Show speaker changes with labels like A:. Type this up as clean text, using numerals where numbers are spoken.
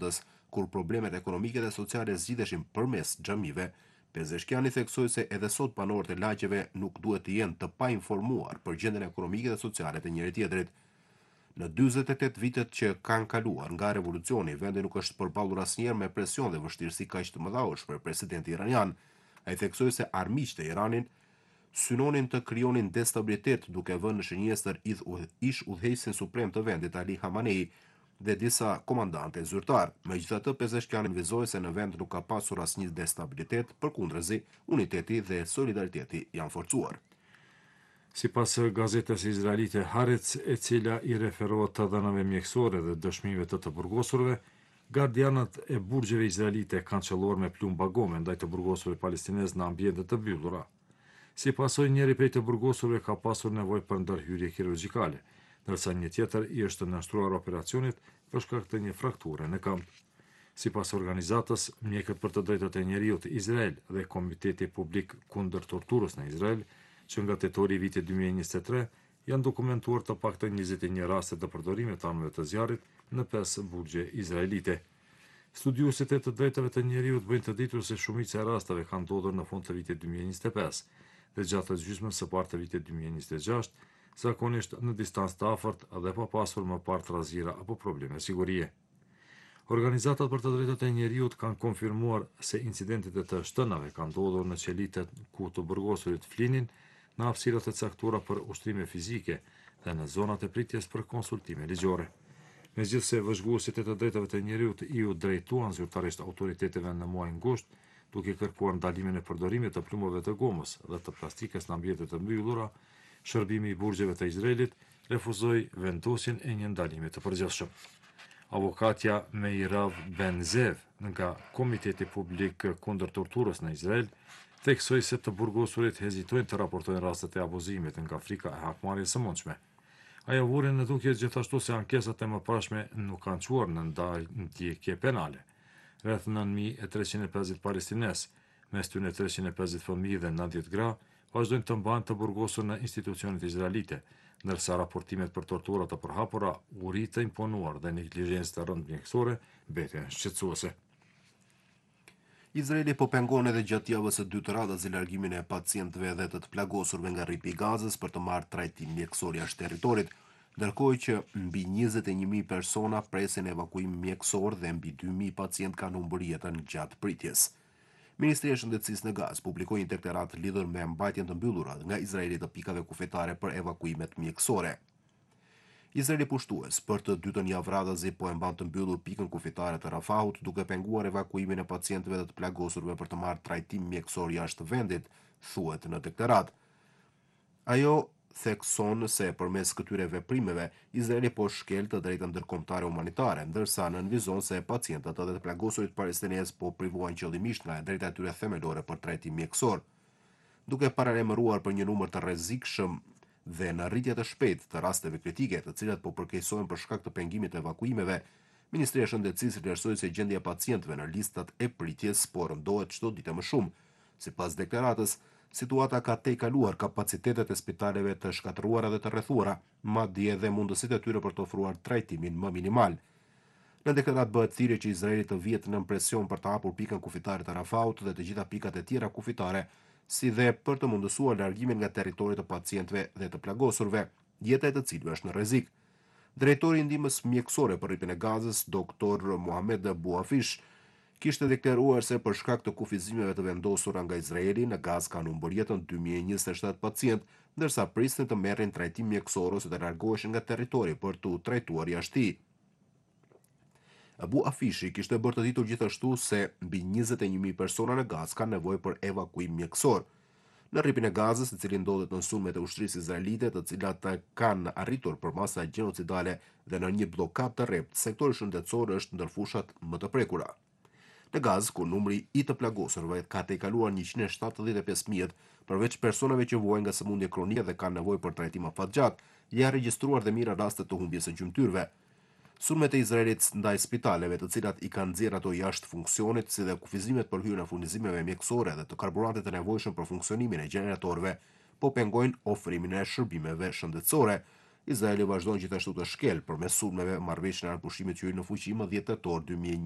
A: botës, kur problemet ekonomike dhe sociale zgjidheshin përmes xhamive, Pezeshkiani theksoi se edhe sot banorët e lagjeve nuk duhet të jenë të painformuar për gjendjen ekonomike dhe sociale të njëri tjetrit. Në 48 vitet që kanë kaluar nga revolucioni, vendi nuk është përballur asnjëherë me presion dhe vështirësi kaq të mëdha për presidenti iranian. Ai theksoi se armiqtë e Iranit synonin të krijonin destabilitet duke vënë në shënjestër ish udhëheqësin suprem të vendit Ali Khamenei dhe disa komandante zyrtar. Megjithatë, Pezeshkiani vizoi se në vend nuk ka pasur asnjë destabilitet, përkundërzi, uniteti dhe solidariteti janë forcuar.
B: Sipas gazetës izraelite Haaretz, e cila i referohet të dhënave mjekësore dhe dëshmive të burgosurve, gardianët e burgjeve izraelite kanë qelluar me plumb bagome ndaj të burgosurve palestinezë në ambiente të mbyllura. Si pasojë, njëri prej të burgosurve ka pasur nevojë për ndërhyrje kirurgjikale, ndërsa një tjetër i është nënshtruar operacionit për shkak të një frakture në këmbë. Sipas organizatës, mjekët për të drejtat e njerëzit Izrael dhe Komiteti Publik kundër Torturës në Izrael, që nga tetori i vitit 2023 janë dokumentuar të paktën 21 raste të përdorimit të anëve të zjarrit në 5 burgje izraelite. Studiuesit e të drejtave të njerëzit bëjnë të ditur se shumica e rasteve kanë ndodhur në fund të vitit 2025 dhe gjatë gjysmës së parë të vitit 2026, zakonisht në distancë të afërt dhe pa pasur më parë trazira apo probleme sigurie. Organizatat për të drejtat e njerëzit kanë konfirmuar se incidentet e të shtënave kanë ndodhur në qelitet ku të burgosurit flinin, në hapësirat e caktuara për ushtrime fizike dhe në zonat e pritjes për konsultime ligjore. Megjithse vëzhguesit e të drejtave të njerëzit u drejtuan zyrtarisht autoriteteve në muajin gusht, duke kërkuar ndalimin e përdorimit të plumbave të gomës dhe të plastikës në ambiente të mbyllura, shërbimi i burgjeve të Izraelit refuzoi vendosjen e një ndalimi të përgjithshëm. Avokatja Meirav Benzev nga Komiteti Publik kundër Torturës në Izrael theksoi se të burgosurit hezitojnë të raportojnë rastet e abuzimit nga frika e hakmarrjes së mundshme. Ajo vuri në dukje gjithashtu se ankesat e mëparshme nuk kanë çuar në ndjekje penale. Rreth 9350 palestinez, mes tyre 350 fëmijë dhe 90 gra, vazhdojnë të mbahen të burgosur në institucionet izraelite, ndërsa raportimet për tortura të përhapura, uri të imponuar dhe neglizhencë të rënd mjekësore mbeten shqetësuese.
A: Izraeli po pengon edhe gjatë javës së dytë radhës i largimin e pacientëve dhe të plagosurve nga rripi i Gazës për të marrë trajtim mjekësor jashtë territorit, ndërkohë që mbi 21.000 persona presin evakuim mjekësor dhe mbi 2.000 pacient kanë humbur jetën gjatë pritjes. Ministria e Shëndetësisë në Gazë publikoi një deklaratë lidhur me mbajtjen të mbyllura nga Izraeli të pikave kufetare për evakuimet mjekësore. Izraeli pushtues për të dytën javë radhazi po e mban të mbyllur pikën kufitare të Rafahut, duke penguar evakuimin e pacientëve dhe të plagosurve për të marrë trajtim mjekësor jashtë vendit, thuhet në deklaratë. Ajo thekson se përmes këtyre veprimeve Izraeli po shkel të drejtën ndërkombëtare humanitare, ndërsa nënvizon se pacientët dhe të plagosurit palestinezë po privohen qëllimisht nga drejta e tyre themelore për trajtim mjekësor. Duke paralajmëruar për një numër të rrezikshëm dhe në rritje të shpejtë të rasteve kritike, të cilat po përkeqësohen për shkak të pengimit të evakuimeve, Ministria e Shëndetësisë vlerësoi se gjendja e pacientëve në listat e pritjes po rëndohet çdo ditë më shumë. Sipas deklaratës, situata ka tejkaluar kapacitetet e spitaleve të shkatëruara dhe të rrethuara, madje edhe mundësitë e tyre për të ofruar trajtimin më minimal. Në deklaratë bëhet thirrje që Izraeli të vihet në presion për të hapur pikën kufitare të Rafahut dhe të gjitha pikat e tjera kufitare, si dhe për të mundësuar largimin nga territori të pacientëve dhe të plagosurve, jeta e të cilëve është në rrezik. Drejtori i ndihmës mjekësore për rripin e Gazës, Dr. Mohamed Bouafish, kishte deklaruar se për shkak të kufizimeve të vendosura nga Izraeli, në Gazë kanë humbur jetën 2027 pacient, ndërsa prisnin të merrin trajtim mjekësor ose të largoheshin nga territori për të trajtuar jashtë tij. Bouafishi kishte bërë të ditur gjithashtu se mbi 21.000 persona në Gazë kanë nevojë për evakuim mjekësor. Në rripin e Gazës, i cili ndodhet në sulmet e ushtrisë izraelite, të cilat kanë arritur përmasa gjenocidale dhe në një bllokadë të rreptë, sektori shëndetësor është ndër fushat më të prekura. Në Gazë, ku numri i të plagosurve ka tejkaluar 175.000, përveç personave që vuajnë nga sëmundje kronike dhe kanë nevojë për trajtim afatgjat, janë regjistruar dhe mira raste të humbjes së gjymtyrëve. Sulmet e Izraelit ndaj spitaleve, të cilat i kanë nxjerrë ato jashtë funksionit, si dhe kufizimet për hyrjen e furnizimeve mjekësore dhe të karburantit të nevojshëm për funksionimin e gjeneratorëve, po pengojnë ofrimin e shërbimeve shëndetësore. Izraeli vazhdon gjithashtu të shkel përmes sulmeve marrëveshjen e pushimit që hyri në fuqi më 10 tetor 2021.